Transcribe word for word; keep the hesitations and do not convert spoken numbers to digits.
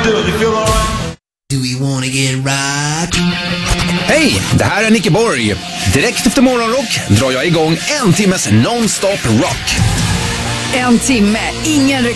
you doing? You feel all right? Do we wanna get rock? Hej, det här är Nicke Borg. Direkt efter morgonrock drar jag igång en timmes non-stop rock. En timme, ingen